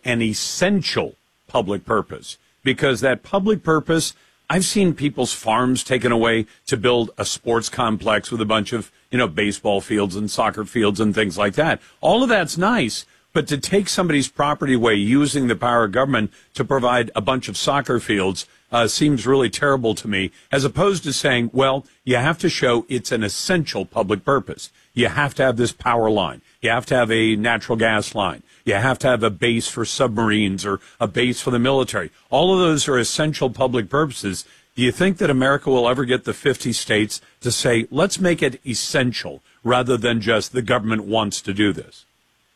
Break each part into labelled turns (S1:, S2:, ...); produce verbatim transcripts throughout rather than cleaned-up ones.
S1: an essential public purpose, because that public purpose, I've seen people's farms taken away to build a sports complex with a bunch of, you know, baseball fields and soccer fields and things like that. All of that's nice, but to take somebody's property away using the power of government to provide a bunch of soccer fields uh, seems really terrible to me, as opposed to saying, well, you have to show it's an essential public purpose. You have to have this power line. You have to have a natural gas line. You have to have a base for submarines or a base for the military. All of those are essential public purposes. Do you think that America will ever get the fifty states to say, let's make it essential rather than just the government wants to do this?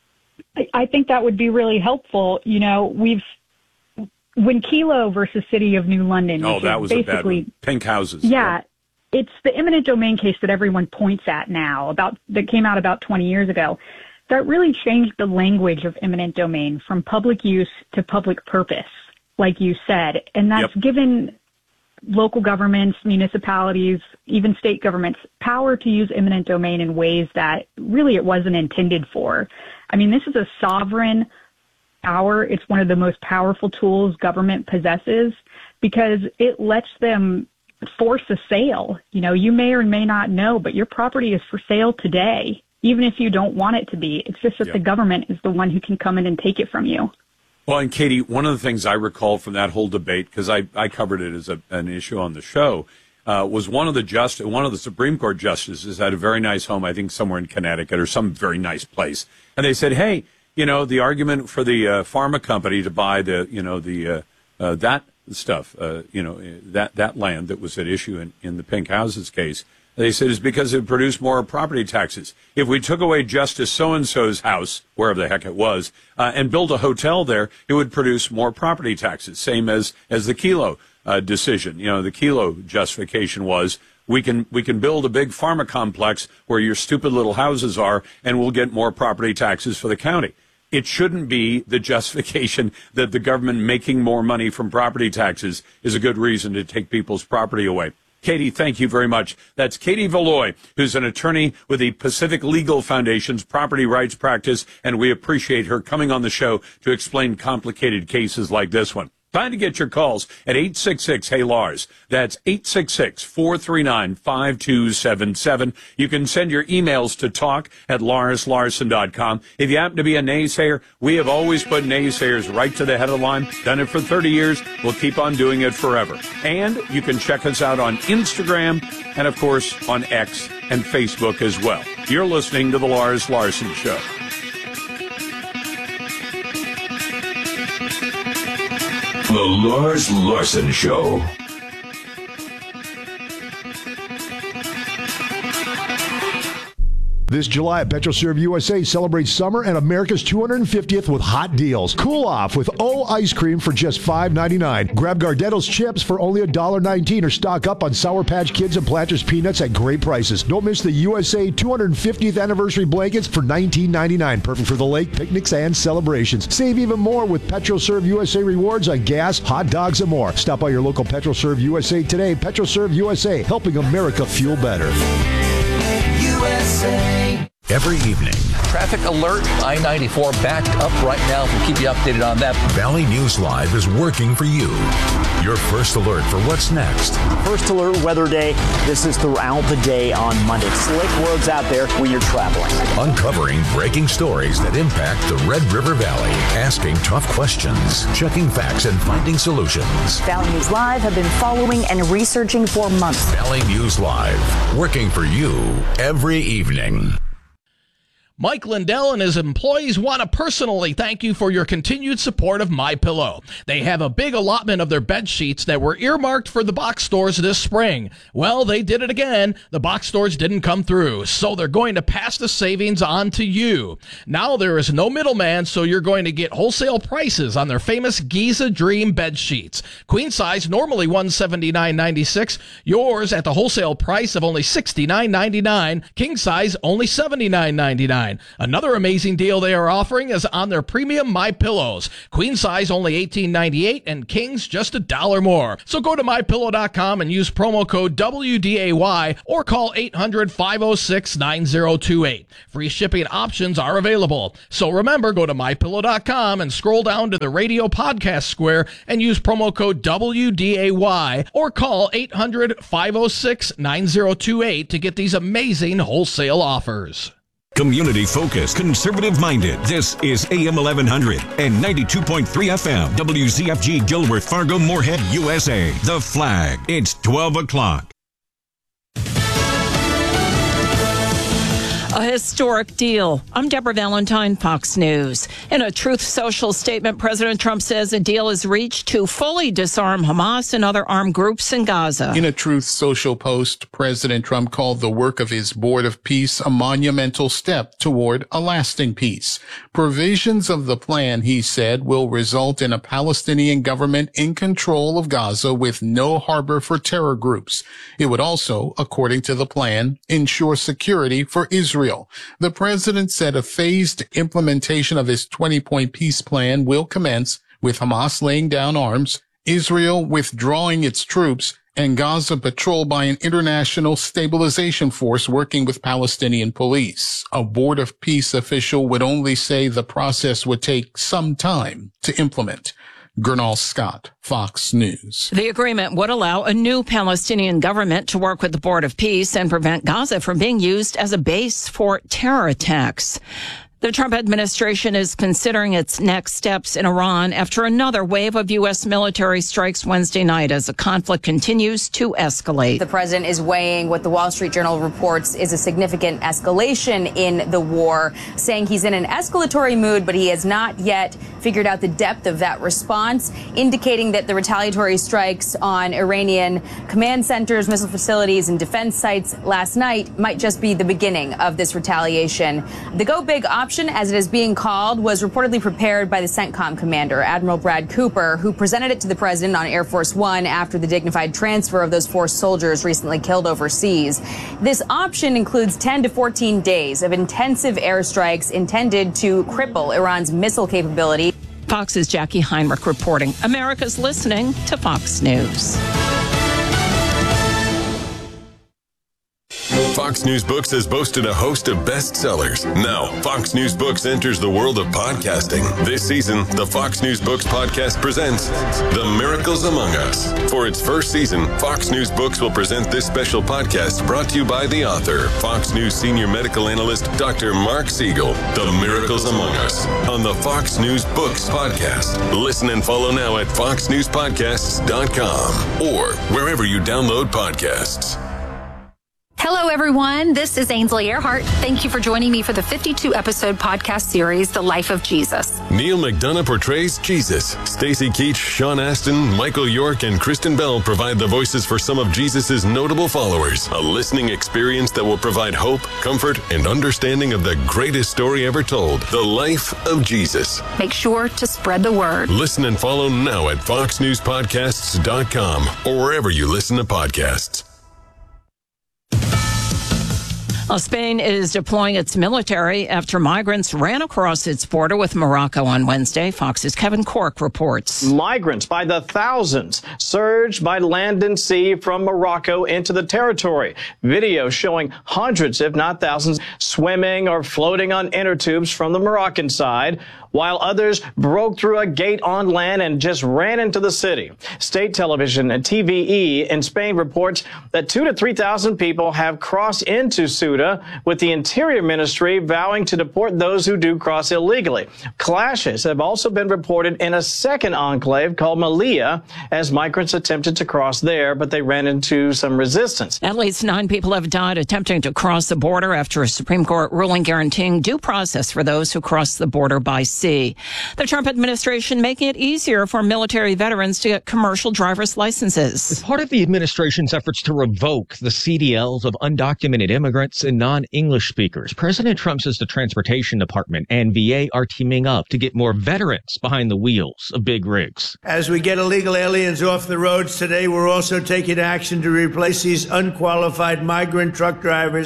S2: I think that would be really helpful. You know, we've, when Kelo versus City of New London.
S1: Oh, that was a bad one. Pink houses.
S2: Yeah. It's the eminent domain case that everyone points at now, about that came out about twenty years ago. That really changed the language of eminent domain from public use to public purpose, like you said. And that's yep. given local governments, municipalities, even state governments power to use eminent domain in ways that really it wasn't intended for. I mean, this is a sovereign power. It's one of the most powerful tools government possesses because it lets them force a sale. You know, you may or may not know, but your property is for sale today, even if you don't want it to be. It's just that yep. the government is the one who can come in and take it from you.
S1: Well, and Katie, one of the things I recall from that whole debate, because I, I covered it as a, an issue on the show, uh, was one of the just one of the Supreme Court justices had a very nice home, I think somewhere in Connecticut or some very nice place, and they said, "Hey, you know, the argument for the uh, pharma company to buy the, you know, the uh, uh, that stuff, uh, you know, that that land that was at issue in, in the Pink Houses case." They said it's because it would produce more property taxes. If we took away Justice so-and-so's house, wherever the heck it was, uh, and built a hotel there, it would produce more property taxes, same as, as the Kelo uh, decision. You know, the Kelo justification was we can we can build a big pharma complex where your stupid little houses are, and we'll get more property taxes for the county. It shouldn't be the justification that the government making more money from property taxes is a good reason to take people's property away. Katie, thank you very much. That's Katie Valoy, who's an attorney with the Pacific Legal Foundation's property rights practice, and we appreciate her coming on the show to explain complicated cases like this one. Time to get your calls at eight six six, hey Lars. That's eight six six, four three nine, five two seven seven. You can send your emails to talk at lars larson dot com. If you happen to be a naysayer, we have always put naysayers right to the head of the line. Done it for thirty years. We'll keep on doing it forever. And you can check us out on Instagram and, of course, on X and Facebook as well. You're listening to The Lars Larson Show.
S3: The Lars Larson Show.
S4: This July, PetroServe U S A celebrates summer and America's two hundred fiftieth with hot deals. Cool off with O ice cream for just five ninety-nine. Grab Gardetto's chips for only one dollar nineteen or stock up on Sour Patch Kids and Planters peanuts at great prices. Don't miss the U S A two hundred fiftieth anniversary blankets for nineteen ninety-nine. Perfect for the lake, picnics, and celebrations. Save even more with PetroServe U S A rewards on gas, hot dogs, and more. Stop by your local PetroServe U S A today. PetroServe U S A, helping America fuel better.
S5: U S A.
S6: Every evening.
S7: Traffic alert, I ninety-four backed up right now. We'll keep you updated on that.
S6: Valley News Live is working for you. Your first alert for what's next.
S8: First alert weather day. This is throughout the day on Monday. Slick roads out there when you're traveling.
S6: Uncovering breaking stories that impact the Red River Valley. Asking tough questions. Checking facts and finding solutions.
S9: Valley News Live have been following and researching for months.
S6: Valley News Live. Working for you every evening.
S10: Mike Lindell and his employees want to personally thank you for your continued support of MyPillow. They have a big allotment of their bed sheets that were earmarked for the box stores this spring. Well, they did it again. The box stores didn't come through, so they're going to pass the savings on to you. Now there is no middleman, so you're going to get wholesale prices on their famous Giza Dream bed sheets. Queen size, normally one hundred seventy-nine ninety-six. Yours at the wholesale price of only sixty-nine ninety-nine. King size, only seventy-nine ninety-nine. ninety-nine. Another amazing deal they are offering is on their premium My Pillows. Queen size only eighteen ninety-eight and kings just a dollar more. So go to my pillow dot com and use promo code W D A Y or call eight hundred, five oh six, nine oh two eight. Free shipping options are available. So remember, go to my pillow dot com and scroll down to the radio podcast square and use promo code W D A Y or call eight hundred, five oh six, nine oh two eight to get these amazing wholesale offers.
S11: Community focused, conservative minded. This is A M eleven hundred and ninety-two point three F M. W Z F G Gilbert Fargo Moorhead, U S A. The Flag. It's twelve o'clock.
S12: A historic deal. I'm Deborah Valentine, Fox News. In a Truth Social statement, President Trump says a deal is reached to fully disarm Hamas and other armed groups in Gaza.
S13: In a Truth Social post, President Trump called the work of his Board of Peace a monumental step toward a lasting peace. Provisions of the plan, he said, will result in a Palestinian government in control of Gaza with no harbor for terror groups. It would also, according to the plan, ensure security for Israel. The president said a phased implementation of his twenty-point peace plan will commence with Hamas laying down arms, Israel withdrawing its troops, and Gaza patrolled by an international stabilization force working with Palestinian police. A Board of Peace official would only say the process would take some time to implement. Gernal Scott, Fox News.
S12: The agreement would allow a new Palestinian government to work with the Board of Peace and prevent Gaza from being used as a base for terror attacks. The Trump administration is considering its next steps in Iran after another wave of U S military strikes Wednesday night as the conflict continues to escalate.
S14: The president is weighing what the Wall Street Journal reports is a significant escalation in the war, saying he's in an escalatory mood, but he has not yet figured out the depth of that response, indicating that the retaliatory strikes on Iranian command centers, missile facilities, and defense sites last night might just be the beginning of this retaliation. The Go Big option, as it is being called, was reportedly prepared by the CENTCOM commander, Admiral Brad Cooper, who presented it to the president on Air Force One after the dignified transfer of those four soldiers recently killed overseas. This option includes ten to fourteen days of intensive airstrikes intended to cripple Iran's missile capability.
S12: Fox's Jackie Heinrich reporting. America's listening to Fox News.
S15: Fox News Books has boasted a host of bestsellers. Now, Fox News Books enters the world of podcasting. This season, the Fox News Books podcast presents The Miracles Among Us. For its first season, Fox News Books will present this special podcast brought to you by the author, Fox News senior medical analyst, Doctor Mark Siegel. The Miracles Among Us on the Fox News Books podcast. Listen and follow now at fox news podcasts dot com or wherever you download podcasts.
S16: Hello, everyone. This is Ainsley Earhart. Thank you for joining me for the fifty-two episode podcast series, The Life of Jesus.
S15: Neil McDonough portrays Jesus. Stacy Keach, Sean Astin, Michael York, and Kristen Bell provide the voices for some of Jesus' notable followers. A listening experience that will provide hope, comfort, and understanding of the greatest story ever told, the life of Jesus.
S16: Make sure to spread the word.
S15: Listen and follow now at fox news podcasts dot com or wherever you listen to podcasts.
S12: Well, Spain is deploying its military after migrants ran across its border with Morocco on Wednesday. Fox's Kevin Cork reports.
S17: Migrants by the thousands surged by land and sea from Morocco into the territory. Video showing hundreds, if not thousands, swimming or floating on inner tubes from the Moroccan side, while others broke through a gate on land and just ran into the city. State television and T V E in Spain reports that two to three thousand people have crossed into Ceuta, with the Interior Ministry vowing to deport those who do cross illegally. Clashes have also been reported in a second enclave called Melilla as migrants attempted to cross there, but they ran into some resistance.
S12: At least nine people have died attempting to cross the border after a Supreme Court ruling guaranteeing due process for those who cross the border by sea. The Trump administration making it easier for military veterans to get commercial driver's licenses.
S18: As part of the administration's efforts to revoke the C D Ls of undocumented immigrants and non-English speakers, President Trump says the Transportation Department and V A are teaming up to get more veterans behind the wheels of big rigs.
S19: As we get illegal aliens off the roads today, we're also taking action to replace these unqualified migrant truck drivers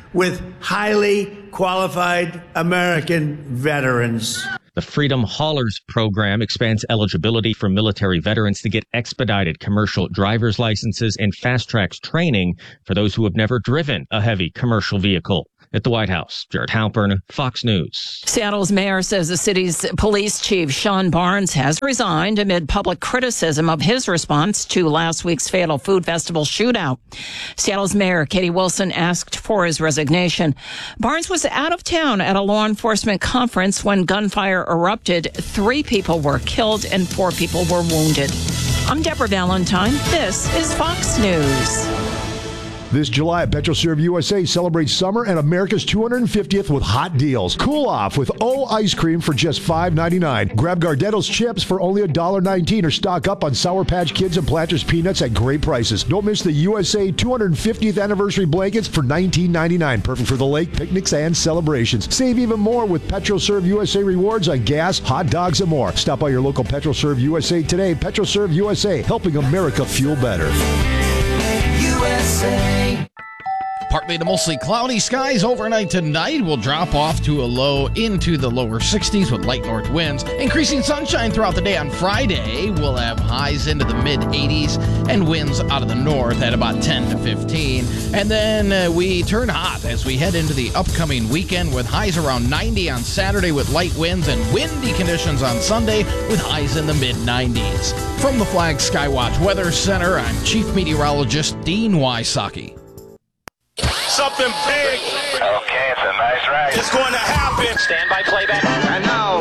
S19: with highly qualified American veterans.
S18: The Freedom Haulers program expands eligibility for military veterans to get expedited commercial driver's licenses and fast-tracks training for those who have never driven a heavy commercial vehicle. At the White House, Jared Halpern, Fox News.
S12: Seattle's mayor says the city's police chief, Sean Barnes, has resigned amid public criticism of his response to last week's fatal food festival shootout. Seattle's mayor, Katie Wilson, asked for his resignation. Barnes was out of town at a law enforcement conference when gunfire erupted. Three people were killed and four people were wounded. I'm Deborah Valentine. This is Fox News.
S4: This July, PetroServe U S A celebrates summer and America's two hundred fiftieth with hot deals. Cool off with O ice cream for just five ninety-nine. Grab Gardetto's chips for only one dollar nineteen or stock up on Sour Patch Kids and Planters peanuts at great prices. Don't miss the U S A two hundred fiftieth anniversary blankets for nineteen ninety-nine. Perfect for the lake, picnics, and celebrations. Save even more with PetroServe U S A rewards on gas, hot dogs, and more. Stop by your local PetroServe U S A today. PetroServe U S A, helping America fuel better.
S5: U S A.
S10: Partly to mostly cloudy skies overnight tonight. Will drop off to a low into the lower sixties with light north winds. Increasing sunshine throughout the day on Friday. We'll have highs into the mid eighties and winds out of the north at about ten to fifteen. And then uh, we turn hot as we head into the upcoming weekend with highs around ninety on Saturday with light winds and windy conditions on Sunday with highs in the mid nineties. From the Flag Skywatch Weather Center, I'm Chief Meteorologist Dean Wysocki.
S20: Something big. Okay, it's a nice ride. It's going to happen. Stand by playback. And now,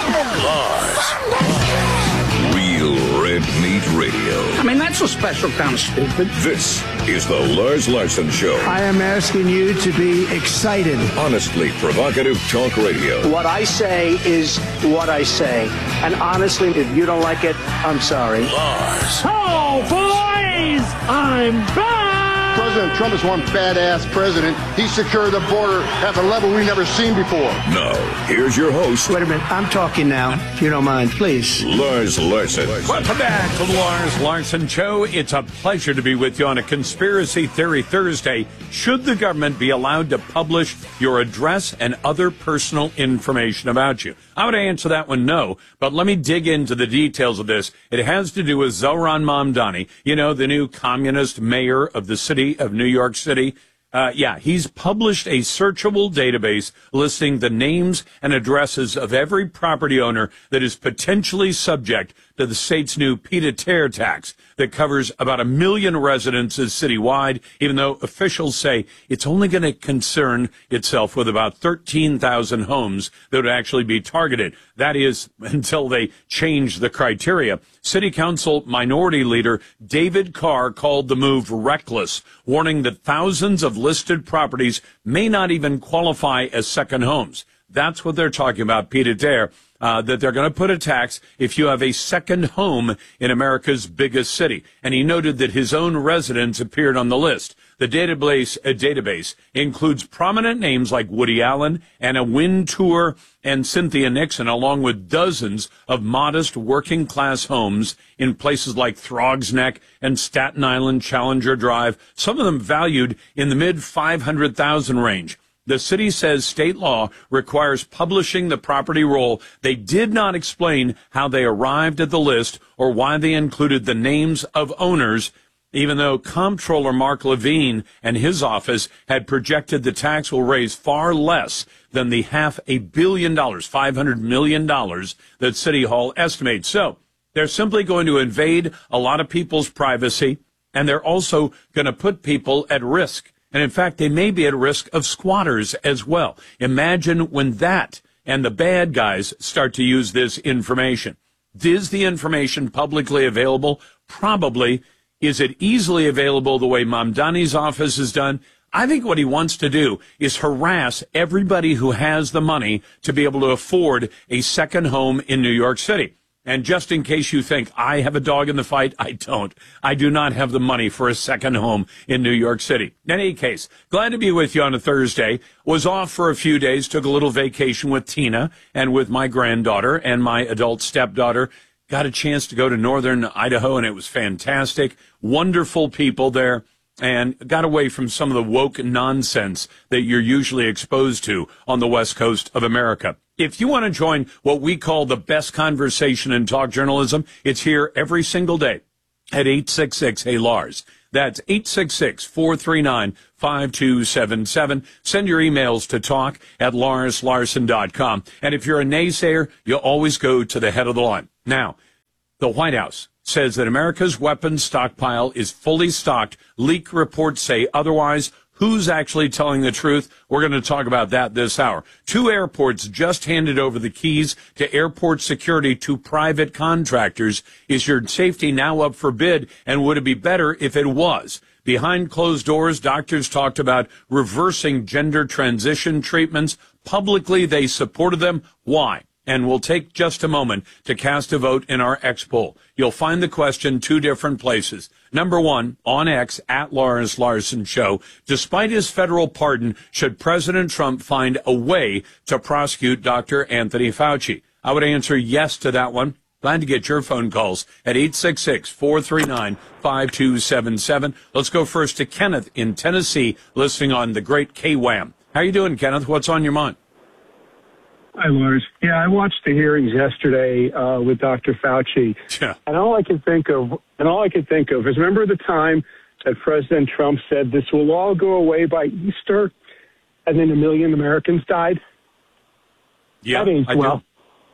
S3: Lars. Real Red Meat Radio.
S21: I mean, that's a special kind of stupid.
S3: This is the Lars Larson Show.
S21: I am asking you to be excited.
S3: Honestly provocative talk radio.
S21: What I say is what I say. And honestly, if you don't like it, I'm sorry.
S3: Lars.
S21: Oh, boys! I'm back!
S22: President Trump is one badass president. He secured the border at a level we've never seen before.
S3: Now, here's your host.
S21: Wait a minute. I'm talking now, if you don't mind, please.
S3: Lars Larson.
S1: Welcome back to the Lars Larson Show. It's a pleasure to be with you on a Conspiracy Theory Thursday. Should the government be allowed to publish your address and other personal information about you? I would answer that one no, but let me dig into the details of this. It has to do with Zohran Mamdani, you know, the new communist mayor of the city of New York City. Uh, yeah, he's published a searchable database listing the names and addresses of every property owner that is potentially subject to the state's new pied-à-terre tax that covers about a million residences citywide, even though officials say it's only going to concern itself with about thirteen thousand homes that would actually be targeted. That is, until they change the criteria. City Council Minority Leader David Carr called the move reckless, warning that thousands of listed properties may not even qualify as second homes. That's what they're talking about, pied-à-terre. Uh, that they're going to put a tax if you have a second home in America's biggest city. And he noted that his own residence appeared on the list. The database, uh, database includes prominent names like Woody Allen, Anna Wintour, and Cynthia Nixon, along with dozens of modest working-class homes in places like Throgs Neck and Staten Island Challenger Drive, some of them valued in the mid five hundred thousand range. The city says state law requires publishing the property roll. They did not explain how they arrived at the list or why they included the names of owners, even though Comptroller Mark Levine and his office had projected the tax will raise far less than the half a billion dollars, five hundred million dollars, that City Hall estimates. So they're simply going to invade a lot of people's privacy, and they're also going to put people at risk. And in fact, they may be at risk of squatters as well. Imagine when that and the bad guys start to use this information. Is the information publicly available? Probably. Is it easily available the way Mamdani's office has done? I think what he wants to do is harass everybody who has the money to be able to afford a second home in New York City. And just in case you think I have a dog in the fight, I don't. I do not have the money for a second home in New York City. In any case, glad to be with you on a Thursday. Was off for a few days, took a little vacation with Tina and with my granddaughter and my adult stepdaughter. Got a chance to go to northern Idaho, and it was fantastic. Wonderful people there. and got away from some of the woke nonsense that you're usually exposed to on the West Coast of America. If you want to join what we call the best conversation in talk journalism, it's here every single day at eight six six, hey Lars. That's eight six six, four three nine, five two seven seven. Send your emails to talk at lars larson dot com. And if you're a naysayer, you'll always go to the head of the line. Now, the White House says that America's weapons stockpile is fully stocked. Leak reports say otherwise. Who's actually telling the truth? We're going to talk about that this hour. Two airports just handed over the keys to airport security to private contractors. Is your safety now up for bid? And would it be better if it was? Behind closed doors, doctors talked about reversing gender transition treatments. Publicly, they supported them. Why? And we'll take just a moment to cast a vote in our X poll. You'll find the question two different places. Number one, on X, at Lars Larson Show. Despite his federal pardon, should President Trump find a way to prosecute Doctor Anthony Fauci? I would answer yes to that one. Glad to get your phone calls at eight six six, four three nine, five two seven seven. Let's go first to Kenneth in Tennessee, listening on the great K W A M. How you doing, Kenneth? What's on your mind?
S2: Hi, Lars. Yeah, I watched the hearings yesterday uh, with Doctor Fauci,
S1: yeah.
S2: and all I can think of, and all I can think of is remember the time that President Trump said this will all go away by Easter, and then a million Americans died.
S1: Yeah,
S2: that ain't
S1: I
S2: well.
S1: do.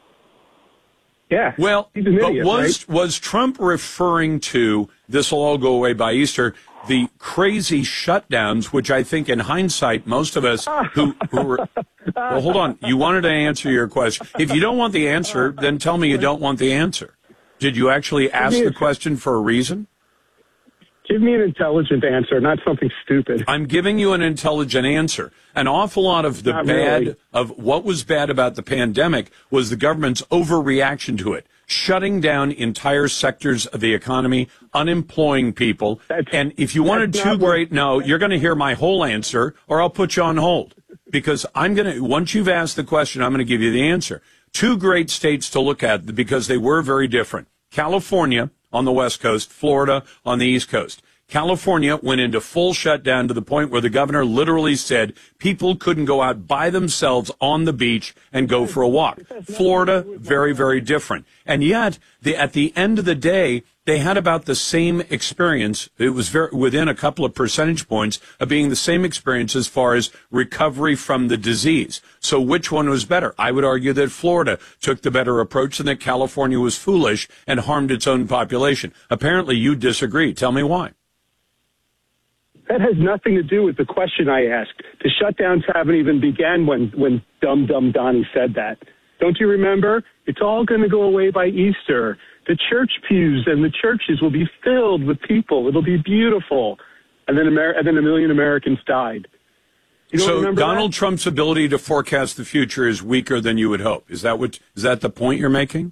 S2: Yeah.
S1: Well,
S2: he's an
S1: but
S2: idiot,
S1: was
S2: right?
S1: was Trump referring to this will all go away by Easter? The crazy shutdowns, which I think in hindsight, most of us who, who were, well, hold on. You wanted to answer your question. If you don't want the answer, then tell me you don't want the answer. Did you actually ask the question for a reason?
S2: Give me an intelligent answer, not something stupid.
S1: I'm giving you an intelligent answer. An awful lot of the
S2: Not
S1: bad,
S2: really.
S1: of what was bad about the pandemic was the government's overreaction to it. Shutting down entire sectors of the economy, unemploying people. And if you wanted
S2: that's
S1: two
S2: not what-
S1: great, no, you're going to hear my whole answer or I'll put you on hold. Because I'm going to, once you've asked the question, I'm going to give you the answer. Two great states to look at because they were very different. California on the West Coast, Florida on the East Coast. California went into full shutdown to the point where the governor literally said people couldn't go out by themselves on the beach and go for a walk. Florida, very, very different. And yet, the, at the end of the day, they had about the same experience. It was very, within a couple of percentage points of being the same experience as far as recovery from the disease. So which one was better? I would argue that Florida took the better approach and that California was foolish and harmed its own population. Apparently, you disagree. Tell me why.
S2: That has nothing to do with the question I asked. The shutdowns haven't even began when, when dumb, dumb Donnie said that. Don't you remember? It's all going to go away by Easter. The church pews and the churches will be filled with people. It'll be beautiful. And then, Amer- and then a million Americans died. You don't
S1: So
S2: remember
S1: Donald
S2: that?
S1: Trump's ability to forecast the future is weaker than you would hope. Is that what? Is that the point you're making?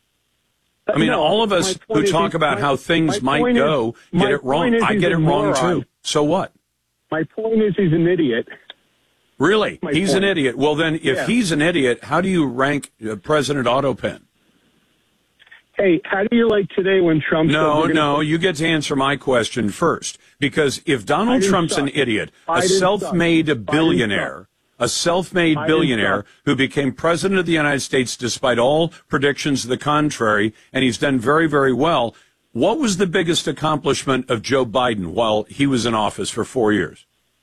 S1: I mean,
S2: No,
S1: all of
S2: my
S1: us
S2: point
S1: who
S2: is
S1: talk
S2: he-
S1: about
S2: my-
S1: how things
S2: my
S1: might
S2: point is-
S1: go
S2: my
S1: get it wrong.
S2: point is
S1: I
S2: he's
S1: get it
S2: a
S1: wrong
S2: moron.
S1: too. So what?
S2: My point is he's an idiot.
S1: Really?
S2: My
S1: He's
S2: point.
S1: an idiot. Well, then, if
S2: Yeah.
S1: he's an idiot, how do you rank uh, President Autopen?
S2: Hey, how do you like today when Trump said
S1: No,
S2: we're gonna
S1: no,
S2: put-
S1: you get to answer my question first. Because if Donald
S2: Biden
S1: Trump's an
S2: sucks.
S1: idiot, a
S2: Biden
S1: self-made
S2: sucks.
S1: billionaire, a self-made
S2: Biden
S1: billionaire
S2: sucks.
S1: who became president of the United States despite all predictions to the contrary, and he's done very, very well, what was the biggest accomplishment of Joe Biden while he was in office for four years?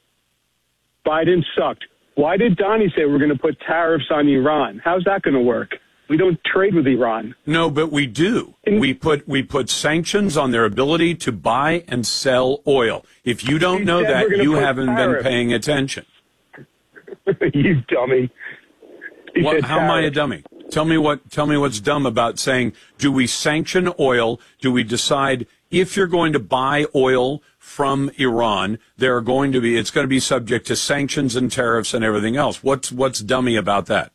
S2: Biden sucked. Why did Donnie say we're going to put tariffs on Iran? How's that going to work? We don't trade with Iran.
S1: No, but we do. We put we put sanctions on their ability to buy and sell oil. If you don't
S2: He
S1: know
S2: said
S1: that,
S2: we're gonna
S1: you
S2: put
S1: haven't
S2: tariffs.
S1: been paying attention.
S2: You dummy. He
S1: What,
S2: said
S1: how am I a
S2: tariffs.
S1: dummy? Tell me what. Tell me what's dumb about saying, do we sanction oil? Do we decide if you're going to buy oil from Iran, there are going to be it's going to be subject to sanctions and tariffs and everything else? What's what's dummy about that?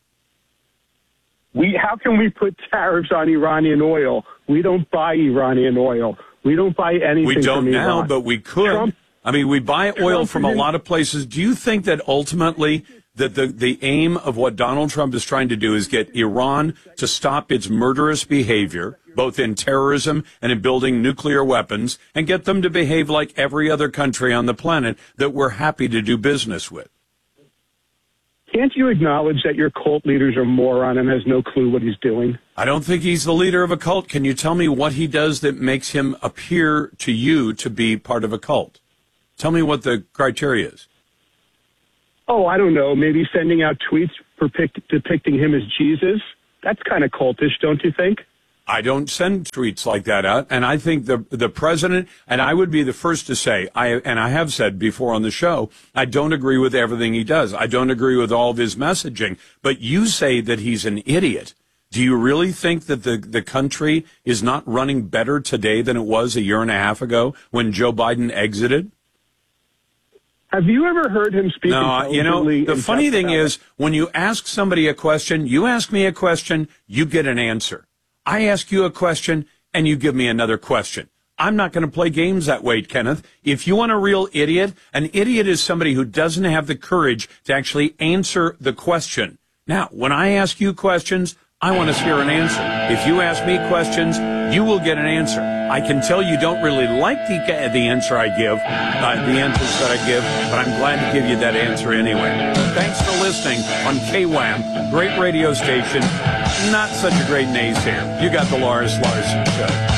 S2: We how can we put tariffs on Iranian oil? We don't buy Iranian oil. We don't buy anything
S1: We don't
S2: from
S1: now,
S2: Iran.
S1: but we could.
S2: Trump-
S1: I mean, we buy oil
S2: Trump
S1: from a
S2: is in-
S1: lot of places. Do you think that ultimately that the, the aim of what Donald Trump is trying to do is get Iran to stop its murderous behavior, both in terrorism and in building nuclear weapons, and get them to behave like every other country on the planet that we're happy to do business with.
S2: Can't you acknowledge that your cult leader's a moron and has no clue what he's doing?
S1: I don't think he's the leader of a cult. Can you tell me what he does that makes him appear to you to be part of a cult? Tell me what the criteria is.
S2: Oh, I don't know. Maybe sending out tweets depict- depicting him as Jesus? That's kind of cultish, don't you think?
S1: I don't send tweets like that out, and I think the the president, and I would be the first to say, I and I have said before on the show, I don't agree with everything he does. I don't agree with all of his messaging, but you say that he's an idiot. Do you really think that the, the country is not running better today than it was a year and a half ago when Joe Biden exited?
S2: Have you ever heard him speak?
S1: No, you know, the funny thing is, when you ask somebody a question, you ask me a question, you get an answer. I ask you a question, and you give me another question. I'm not going to play games that way, Kenneth. If you want a real idiot, an idiot is somebody who doesn't have the courage to actually answer the question. Now, when I ask you questions, I want to hear an answer. If you ask me questions, you will get an answer. I can tell you don't really like the, the answer I give, uh, the answers that I give, but I'm glad to give you that answer anyway. Thanks for listening on K W A M, great radio station, not such a great naysayer. You got the Lars Larson Show.